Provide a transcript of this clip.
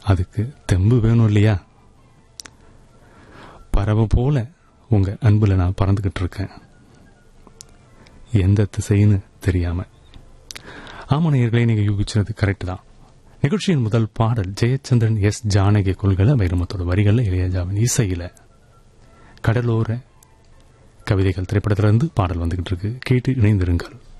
அதுக்கு தெம்பு வேணும் இல்லையா? பறவை போல உங்க அன்புல நான் பறந்துகிட்டு இருக்கேன், எந்த திசைன்னு தெரியாம. ஆமனையர்களை நீங்க யூகிச்சது கரெக்ட் தான். நிகழ்ச்சியின் முதல் பாடல் ஜெயச்சந்திரன் எஸ் ஜானகி கொள்கல வைரமுத்தோட வரிகள்ல இளையராஜாவின் இசையில கடலோர கவிதைகள் திரைப்படத்திலிருந்து பாடல் வந்துகிட்டு இருக்கு. கேட்டு இணைந்திருங்கள்.